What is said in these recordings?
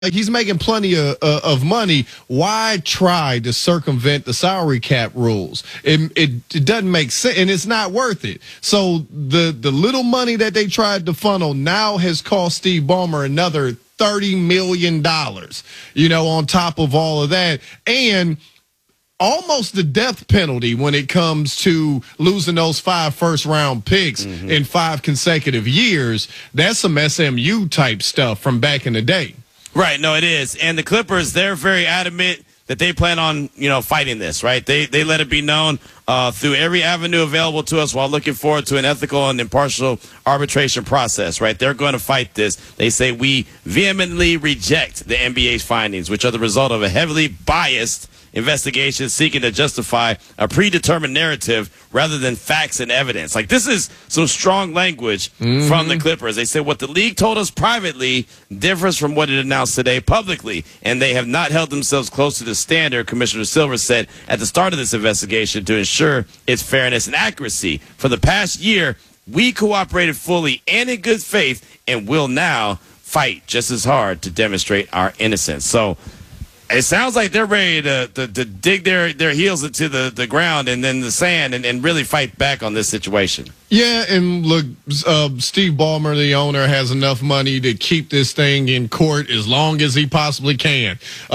like he's making plenty of money. Why try to circumvent the salary cap rules? It doesn't make sense, and it's not worth it. So the little money that they tried to funnel now has cost Steve Ballmer another $30 million, on top of all of that. And almost the death penalty when it comes to losing those 5 first-round picks in 5 consecutive years. That's some SMU type stuff from back in the day. Right, no, it is. And the Clippers, they're very adamant that they plan on, fighting this, right? They let it be known through every avenue available to us while looking forward to an ethical and impartial arbitration process, right? They're going to fight this. They say we vehemently reject the NBA's findings, which are the result of a heavily biased investigation seeking to justify a predetermined narrative rather than facts and evidence. Like, this is some strong language from the Clippers. They said what the league told us privately differs from what it announced today publicly, and they have not held themselves close to the standard, Commissioner Silver said at the start of this investigation, to ensure its fairness and accuracy. For the past year, we cooperated fully and in good faith and will now fight just as hard to demonstrate our innocence. So it sounds like they're ready to dig their heels into the ground and then the sand and really fight back on this situation. Yeah, and look, Steve Ballmer, the owner, has enough money to keep this thing in court as long as he possibly can.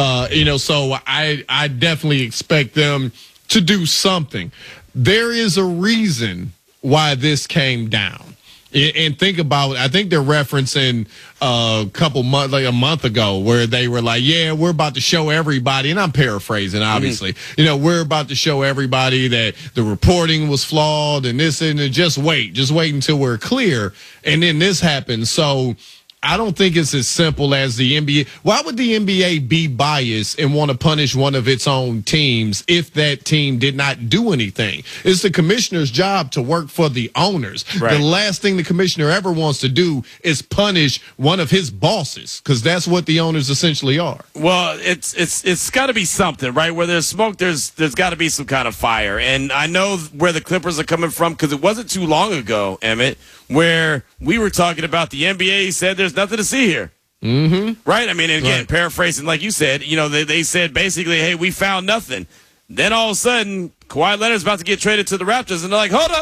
So I definitely expect them to do something. There is a reason why this came down. And think about, I think they're referencing a couple months, like a month ago, where they were like, yeah, we're about to show everybody, and I'm paraphrasing, obviously, we're about to show everybody that the reporting was flawed and this and just wait until we're clear. And then this happens. So I don't think it's as simple as the NBA. Why would the NBA be biased and want to punish one of its own teams if that team did not do anything? It's the commissioner's job to work for the owners. Right. The last thing the commissioner ever wants to do is punish one of his bosses, because that's what the owners essentially are. Well, it's got to be something, right? Where there's smoke, there's got to be some kind of fire. And I know where the Clippers are coming from, because it wasn't too long ago, Emmett, where we were talking about the NBA said there's nothing to see here. Right? I mean, again, right. Paraphrasing, like you said, they said basically, hey, we found nothing. Then all of a sudden, Kawhi Leonard's about to get traded to the Raptors, and they're like, hold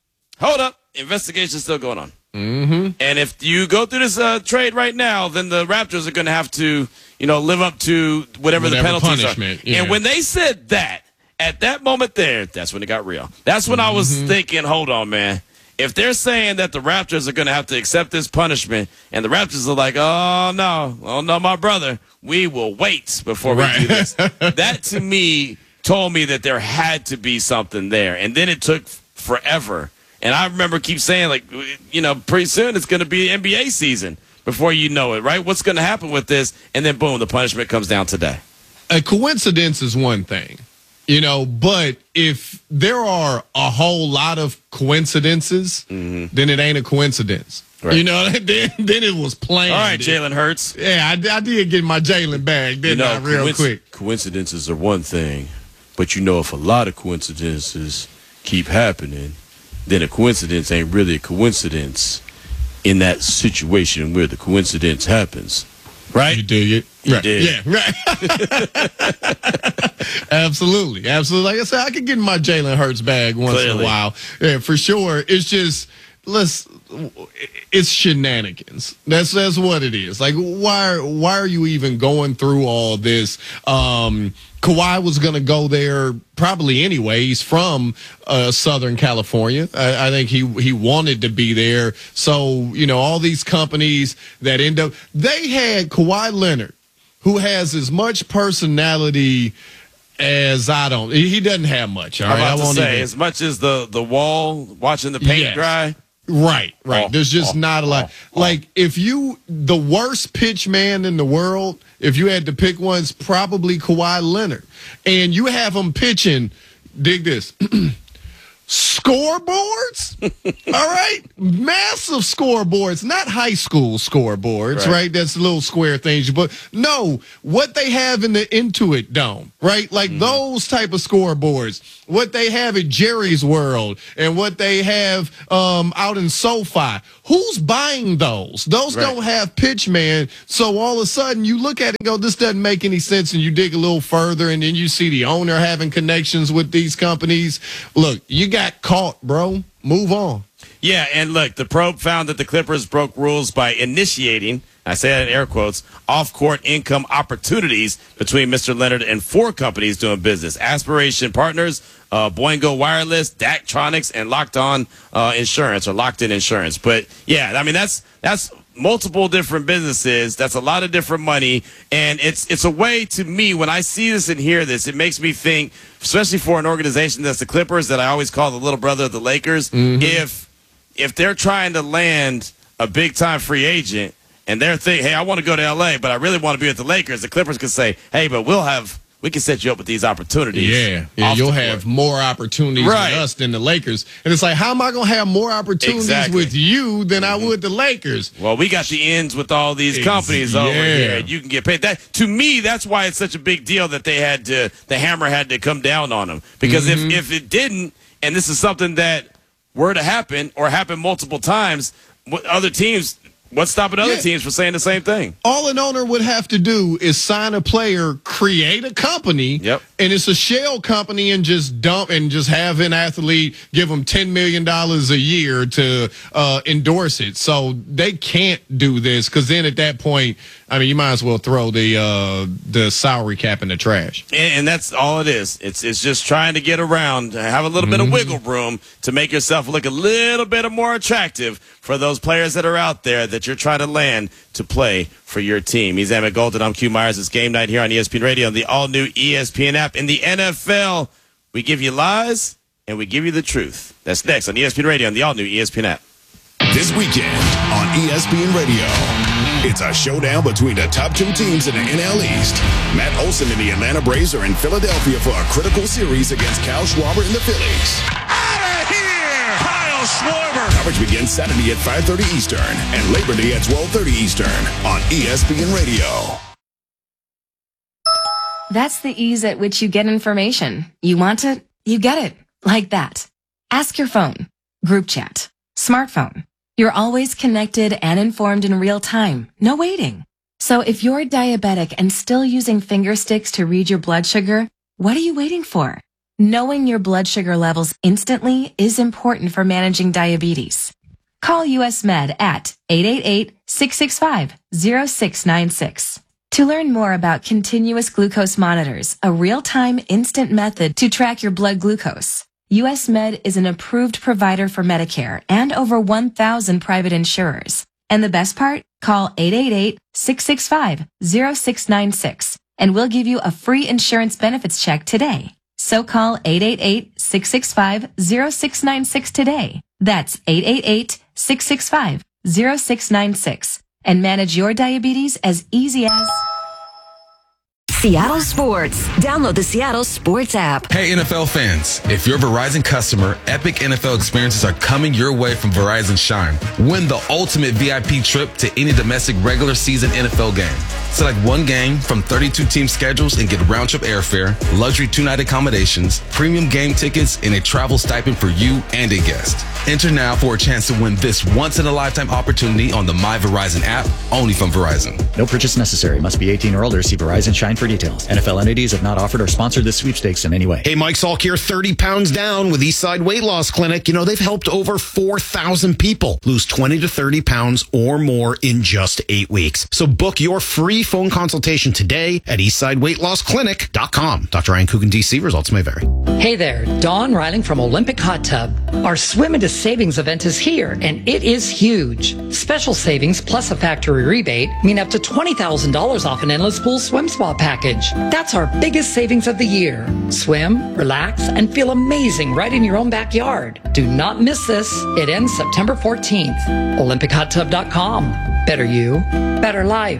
up. Investigation's still going on. And if you go through this trade right now, then the Raptors are going to have to, live up to whatever the penalties are. Yeah. And when they said that, at that moment there, that's when it got real. That's when I was thinking, hold on, man. If they're saying that the Raptors are going to have to accept this punishment, and the Raptors are like, oh, no, my brother, we will wait before we do this. That, to me, told me that there had to be something there. And then it took forever. And I remember keep saying, like, pretty soon it's going to be NBA season before you know it, right? What's going to happen with this? And then, boom, the punishment comes down today. A coincidence is one thing. But if there are a whole lot of coincidences, then it ain't a coincidence. Right. Then it was planned. All right, Jalen Hurts. Yeah, I did get my Jalen bag, didn't I, real quick? Coincidences are one thing, but if a lot of coincidences keep happening, then a coincidence ain't really a coincidence in that situation where the coincidence happens. Right? You dig it? You did. Yeah, right. Absolutely. Like I said, I could get in my Jalen Hurts bag once in a while. Yeah, for sure. It's just, it's shenanigans. That's what it is. Like, why are you even going through all this? Kawhi was going to go there probably anyway. He's from Southern California. I think he wanted to be there. So, all these companies that end up, they had Kawhi Leonard, who has as much personality as I don't. He doesn't have much. All right, I won't say as much as the wall watching the paint dry. Right. There's just not a lot. Like, the worst pitch man in the world, if you had to pick one, it's probably Kawhi Leonard. And you have him pitching, dig this, scoreboards? All right? Massive scoreboards, not high school scoreboards, right? That's little square things. But no, what they have in the Intuit Dome, right? Like those type of scoreboards. What they have at Jerry's World and what they have out in SoFi. who's buying those? Those don't have pitchman. So all of a sudden you look at it and go, this doesn't make any sense. And you dig a little further and then you see the owner having connections with these companies. Look, you got caught, bro. Move on. Yeah, and look, the probe found that the Clippers broke rules by initiating, I say that in air quotes, off-court income opportunities between Mr. Leonard and 4 companies doing business: Aspiration Partners, Boingo Wireless, Daktronics, and Locked In Insurance. But yeah, I mean that's multiple different businesses. That's a lot of different money, and it's a way, to me, when I see this and hear this, it makes me think, especially for an organization that's the Clippers, that I always call the little brother of the Lakers. If they're trying to land a big time free agent and they're thinking, hey, I want to go to LA, but I really want to be with the Lakers, the Clippers could say, hey, but we can set you up with these opportunities. Yeah, you'll have more opportunities with us than the Lakers. And it's like, how am I going to have more opportunities with you than I would the Lakers? Well, we got the ends with all these companies over here. You can get paid. That, to me, that's why it's such a big deal that the hammer had to come down on them. Because if it didn't, and this is something that were to happen or happen multiple times, other teams, what's stopping other teams from saying the same thing? All an owner would have to do is sign a player, create a company, and it's a shell company, and just dump and just have an athlete give them $10 million a year to endorse it. So they can't do this, because then at that point, I mean, you might as well throw the salary cap in the trash. And that's all it is. It's just trying to get around, have a little bit of wiggle room to make yourself look a little bit more attractive for those players that are out there that you're trying to land to play for your team. He's Emmett Golden. I'm Q Myers. It's Game Night here on ESPN Radio, on the all-new ESPN app. In the NFL, we give you lies and we give you the truth. That's next on ESPN Radio on the all-new ESPN app. This weekend on ESPN Radio, it's a showdown between the top 2 teams in the NL East. Matt Olson and the Atlanta Braves are in Philadelphia for a critical series against Kyle Schwarber and the Phillies. Out of here! Kyle Schwarber! Coverage begins Saturday at 5:30 Eastern and Labor Day at 12:30 Eastern on ESPN Radio. That's the ease at which you get information. You want it, you get it. Like that. Ask your phone. Group chat. Smartphone. You're always connected and informed in real time. No waiting. So if you're diabetic and still using finger sticks to read your blood sugar, what are you waiting for? Knowing your blood sugar levels instantly is important for managing diabetes. Call US Med at 888-665-0696. To learn more about continuous glucose monitors, a real-time instant method to track your blood glucose. US Med is an approved provider for Medicare and over 1,000 private insurers. And the best part? Call 888-665-0696 and we'll give you a free insurance benefits check today. So call 888-665-0696 today. That's 888-665-0696 and manage your diabetes as easy as Seattle Sports. Download the Seattle Sports app. Hey, NFL fans. If you're a Verizon customer, epic NFL experiences are coming your way from Verizon Shine. Win the ultimate VIP trip to any domestic regular season NFL game. Select one game from 32 team schedules and get round-trip airfare, luxury 2-night accommodations, premium game tickets, and a travel stipend for you and a guest. Enter now for a chance to win this once-in-a-lifetime opportunity on the My Verizon app, only from Verizon. No purchase necessary. Must be 18 or older. See Verizon Shine for details. NFL entities have not offered or sponsored this sweepstakes in any way. Hey, Mike Salk here, 30 pounds down with Eastside Weight Loss Clinic. You know, they've helped over 4,000 people lose 20 to 30 pounds or more in just 8 weeks. So book your free phone consultation today at EastsideWeightLossClinic.com. Dr. Ryan Coogan, DC. Results may vary. Hey there, Dawn Riling from Olympic Hot Tub. Our Swim Into Savings event is here, and it is huge. Special savings plus a factory rebate mean up to $20,000 off an endless pool swim spa package. That's our biggest savings of the year. Swim, relax, and feel amazing right in your own backyard. Do not miss this. It ends September 14th. OlympicHotTub.com. Better you, better life.